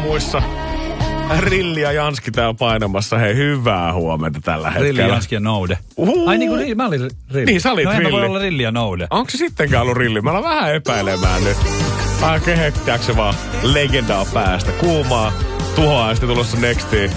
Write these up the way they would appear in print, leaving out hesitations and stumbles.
aamuissa. Rilli ja Janski täällä painamassa. Hei, hyvää huomenta tällä hetkellä. Rilli, Janski ja Noude. Ai niin kuin mä olin Rilli. Niin, sä olit Rilli. No voi olla Rilli ja Noude. Onko se sittenkään ollut Rilli? Mä alan vähän epäilemään nyt. Kehektiääkö se vaan legendaa päästä? Kuumaa, tuhoaa ja sitten tulossa nextiin.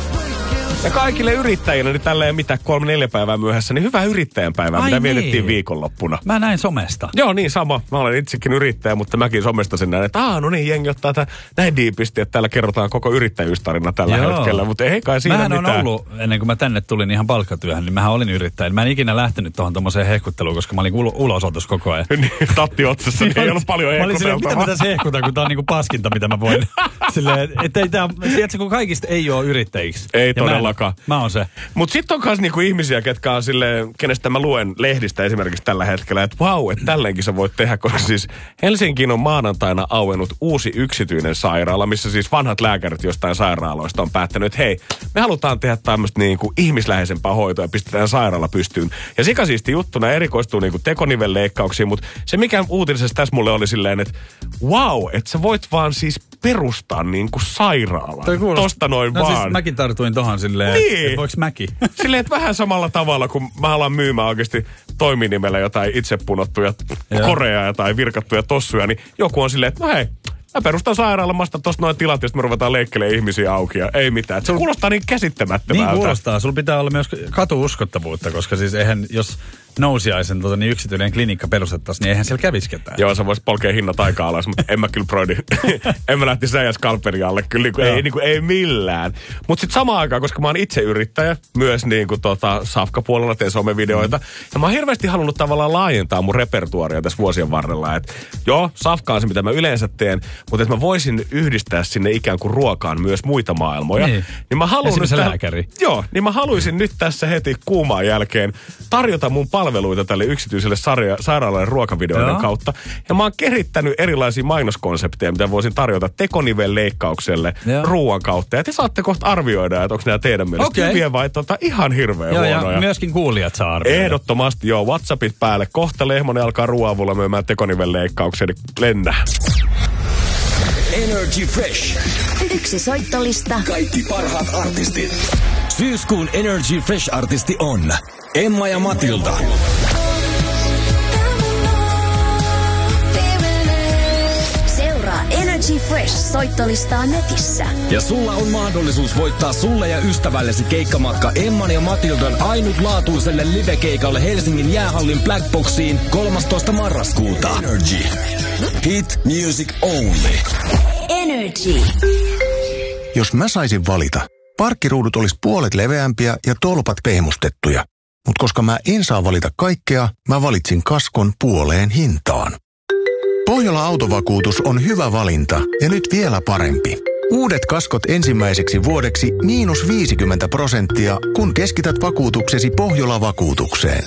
Ja kaikille yrittäjille, niin tälleen mitä 3-4 päivää myöhässä, niin hyvää yrittäjän päivää, mitä vietettiin viikonloppuna. Mä näin somesta. Joo, niin sama. Mä olen itsekin yrittäjä, mutta mäkin somestasin näin, että no niin, jengi ottaa näin diipisti, että täällä kerrotaan koko yrittäjyystarina tällä hetkellä, mutta ei kai siinä mitään. Mähän on ollut, ennen kuin mä tänne tulin ihan palkkatyöhön, niin mähän olin yrittäjä. Mä en ikinä lähtenyt tuohon tommoseen hehkutteluun, koska mä olin ulosotossa koko ajan. Niin, tatti otsassa, niin ei ollut paljon hehkuteltavaa. Mä olin silleen, mitä mä tässä hehkutan, kun tää on niinku paskinta, mitä mä voin. Silleen, että ei tää, tiedätkö, kun kaikista ei ole yrittäjiksi. Ei todellakaan. Mä oon se. Mutta sitten on myös niinku ihmisiä, ketkä on silleen, kenestä mä luen lehdistä esimerkiksi tällä hetkellä, että vau, että tälleenkin sä voit tehdä, koska siis Helsinkiin on maanantaina auennut uusi yksityinen sairaala, missä siis vanhat lääkärit jostain sairaaloista on päättänyt, että hei, me halutaan tehdä tämmöistä niinku ihmisläheisempää hoitoa ja pistetään sairaala pystyyn. Ja sikasiisti juttuna erikoistuu niinku tekonivelleikkauksiin, mutta se mikä uutisessa tässä mulle oli silleen, että vau, että sä voit vaan siis perustaa niinku sairaalan. Tosta noin vaan. Siis mäkin tartuin tohon silleen, niin. voiko mäkin? Silleen, että vähän samalla tavalla, kun mä alan myymään oikeasti toiminimellä jotain itsepunottuja koreaa tai virkattuja tossuja, niin joku on silleen, että no hei, mä perustan sairaalamasta tosta noin tilat, ja sitten me ruvetaan leikkelemään ihmisiä auki ja ei mitään. Se kuulostaa niin käsittämättömältä. Niin kuulostaa. Sulla pitää olla myös katuuskottavuutta, koska siis eihän, jos Nousiaisen niin yksityinen klinikka perustettaisiin, niin eihän siellä kävisi ketään. Joo, sä vois polkea hinnat aika alas, mutta en mä kyllä broidi. En mä lähtisi säijä skalperi alle, kyllä ei millään. Mutta sitten samaan aikaan, koska mä oon itse yrittäjä, myös Safka-puolella teen somevideoita, ja mä oon hirveästi halunnut tavallaan laajentaa mun repertuaria tässä vuosien varrella. Et joo, Safka on se, mitä mä yleensä teen, mutta että mä voisin yhdistää sinne ikään kuin ruokaan myös muita maailmoja. Niin mä haluan esimerkiksi lääkäri. Joo, niin mä haluaisin nyt tässä heti kuumaan jälkeen tarjota mun palveluita tälle yksityiselle sairaalalle ruokavideoiden kautta. Ja mä oon kehittänyt erilaisia mainoskonsepteja, mitä voisin tarjota tekonivelleikkaukselle ruoan kautta. Ja te saatte kohta arvioida, että onko nämä teidän mielestä hyviä vai ihan hirveän huonoja. Ja myöskin kuulijat saa arvioida. Ehdottomasti, joo. WhatsAppit päälle. Kohta Lehmonen alkaa ruoavulla myymään tekonivelleikkauksia, niin lennä. Energy Fresh. Yksi soittolista. Kaikki parhaat artistit. Syyskuun Energy Fresh-artisti on Emma ja Matilda. Seuraa Energy Fresh soittolistaa netissä. Ja sulla on mahdollisuus voittaa sulle ja ystävällesi keikkamatka Emman ja Matildan ainutlaatuiselle livekeikalle Helsingin jäähallin Blackboxiin 13. marraskuuta. Energy. Hit music only. Energy. Jos mä saisin valita, parkkiruudut olisi puolet leveämpiä ja tolpat pehmustettuja. Mutta koska mä en saa valita kaikkea, mä valitsin kaskon puoleen hintaan. Pohjola Autovakuutus on hyvä valinta ja nyt vielä parempi. Uudet kaskot ensimmäiseksi vuodeksi -50%, kun keskität vakuutuksesi Pohjola-vakuutukseen.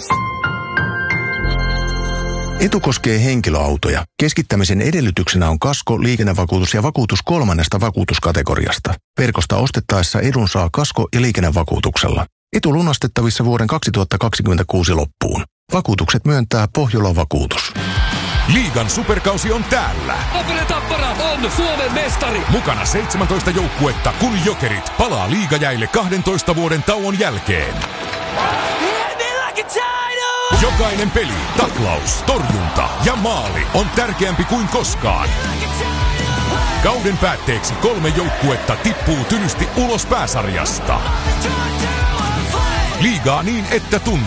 Etu koskee henkilöautoja. Keskittämisen edellytyksenä on kasko, liikennevakuutus ja vakuutus 3. vakuutuskategoriasta. Verkosta ostettaessa edun saa kasko- ja liikennevakuutuksella. Etu lunastettavissa vuoden 2026 loppuun. Vakuutukset myöntää Pohjola Vakuutus. Liigan superkausi on täällä. Opinen Tappara on Suomen mestari. Mukana 17 joukkuetta, kun Jokerit palaa liigajäille 12 vuoden tauon jälkeen. Jokainen peli, taklaus, torjunta ja maali on tärkeämpi kuin koskaan. Kauden päätteeksi 3 joukkuetta tippuu tylysti ulos pääsarjasta. Liigaa niin, että tuntuu.